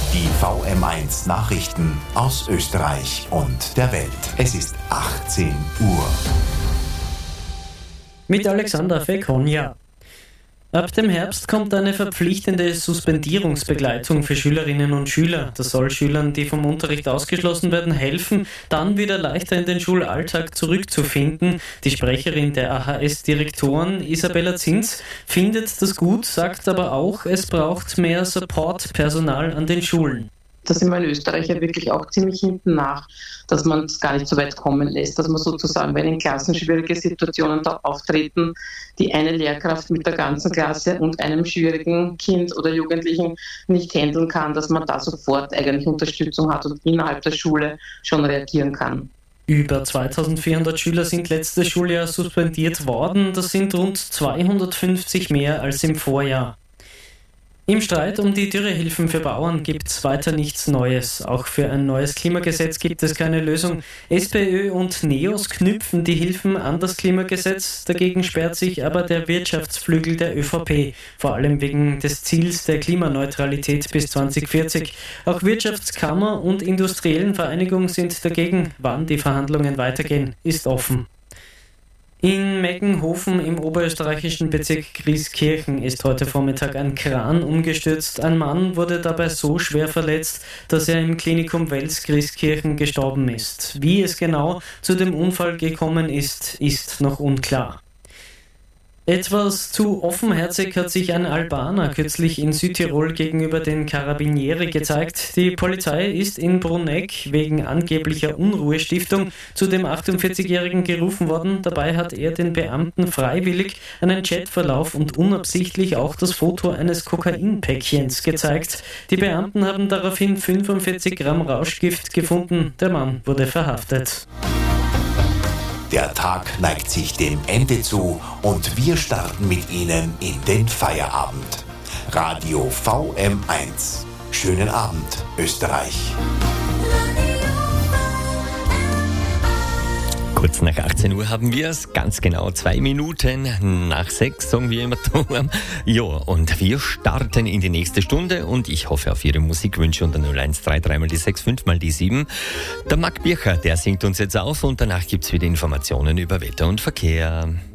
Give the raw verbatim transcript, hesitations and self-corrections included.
Die V M eins Nachrichten aus Österreich und der Welt. Es ist achtzehn Uhr. Mit Alexander Fekonja. Ab dem Herbst kommt eine verpflichtende Suspendierungsbegleitung für Schülerinnen und Schüler. Das soll Schülern, die vom Unterricht ausgeschlossen werden, helfen, dann wieder leichter in den Schulalltag zurückzufinden. Die Sprecherin der A H S-Direktoren, Isabella Zins, findet das gut, sagt aber auch, es braucht mehr Supportpersonal an den Schulen. Da sind wir in Österreich ja wirklich auch ziemlich hinten nach, dass man es gar nicht so weit kommen lässt, dass man sozusagen, wenn in Klassen schwierige Situationen da auftreten, die eine Lehrkraft mit der ganzen Klasse und einem schwierigen Kind oder Jugendlichen nicht handeln kann, dass man da sofort eigentlich Unterstützung hat und innerhalb der Schule schon reagieren kann. Über zweitausendvierhundert Schüler sind letztes Schuljahr suspendiert worden. Das sind rund zweihundertfünfzig mehr als im Vorjahr. Im Streit um die Dürrehilfen für Bauern gibt es weiter nichts Neues. Auch für ein neues Klimagesetz gibt es keine Lösung. SPÖ und NEOS knüpfen die Hilfen an das Klimagesetz. Dagegen sperrt sich aber der Wirtschaftsflügel der ÖVP, vor allem wegen des Ziels der Klimaneutralität bis zweitausendvierzig. Auch Wirtschaftskammer und industriellen Vereinigung sind dagegen. Wann die Verhandlungen weitergehen, ist offen. In Meckenhofen im oberösterreichischen Bezirk Grieskirchen ist heute Vormittag ein Kran umgestürzt. Ein Mann wurde dabei so schwer verletzt, dass er im Klinikum Wels Grieskirchen gestorben ist. Wie es genau zu dem Unfall gekommen ist, ist noch unklar. Etwas zu offenherzig hat sich ein Albaner kürzlich in Südtirol gegenüber den Carabinieri gezeigt. Die Polizei ist in Bruneck wegen angeblicher Unruhestiftung zu dem achtundvierzigjährigen gerufen worden. Dabei hat er den Beamten freiwillig einen Chatverlauf und unabsichtlich auch das Foto eines Kokainpäckchens gezeigt. Die Beamten haben daraufhin fünfundvierzig Gramm Rauschgift gefunden. Der Mann wurde verhaftet. Der Tag neigt sich dem Ende zu und wir starten mit Ihnen in den Feierabend. Radio V M eins. Schönen Abend, Österreich. Kurz nach achtzehn Uhr haben wir es, ganz genau zwei Minuten nach sechs, sagen wir immer. Ja, und wir starten in die nächste Stunde und ich hoffe auf Ihre Musikwünsche unter null eins drei drei mal die sechs, fünf mal die sieben. Der Marc Bircher, der singt uns jetzt auf und danach gibt es wieder Informationen über Wetter und Verkehr.